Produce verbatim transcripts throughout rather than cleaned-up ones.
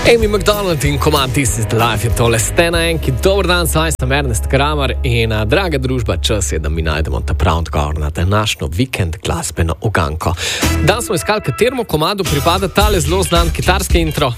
Amy McDonald in komad This is the Life je tole ste na enki. Dobar dan, svaj sem Ernest Kramer in a, draga družba, čas je, da mi najdemo ta prav odgovor na današnjo vikend glasbeno uganko. Dan smo iskali, kateremu komadu pripada tale zelo znan kitarski intro.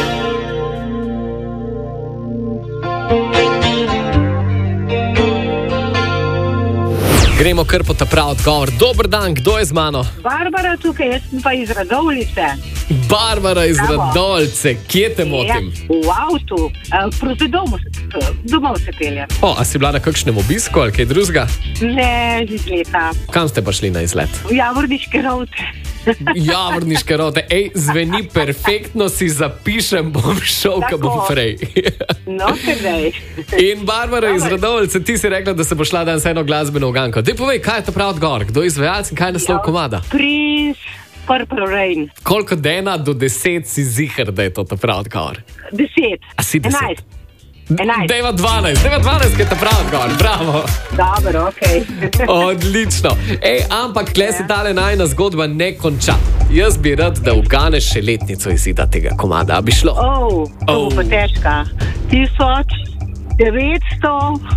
Gremo kar po ta prav odgovor. Dober dan, kdo je z mano? Barbara tukaj, jaz sem pa iz Radovljice. Barbara iz Bravo. Radovljice, kje te motim? Ja, v avtu, uh, proti domu, domov se peljem. O, a si bila na kakšnem obisku ali kaj drugega? Ne, z izleta. Kam ste pa šli na izlet? V Javorniške rote. Javorniške rote, ej, zveni perfektno, si zapišem, bom šel, ko bom prej. No, sedaj. In Barbara iz Radovljice, ti si rekla, da se bo šla danes eno glasbeno uganko. Dej povej, kaj je to prav odgovor? Kdo je izvajalec in kaj je naslov komada? Prince Purple Rain. Koliko od ena do deset si ziher, da je to ta prav odgovor? Deset. A si deset? Enajst. Enajst. Dejva dvanajst, dejva dvanajst, kaj je ta prav odgovor, bravo. Dobro, okej. Odlično. Ej, ampak kle se tale najna zgodba ne konča. Jaz bi rad, da uganeš še letnico izida tega komada. A bi šlo? Oh, to bo pa težka. Tisoč devetsto.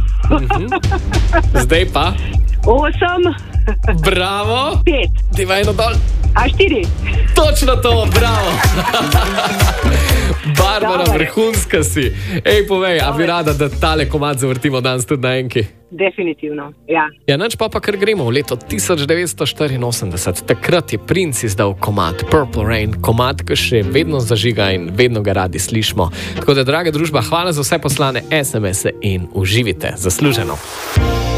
Zdaj pa? Osem. Bravo. Pet. Dejva eno dol. A štiri. Točno to, bravo. Barbara, Dobar. vrhunska si. Ej, povej, a bi rada, da tale komad zavrtimo danes tudi na enki? Definitivno, ja. Ja, nač pa pa kar gremo v leto tisoč devetsto štiriinosemdeset. Takrat je Prince izdal komad Purple Rain, komad, ki še vedno zažiga in vedno ga radi slišimo. Tako da, draga družba, hvala za vse poslane es em es-e in uživite zasluženo.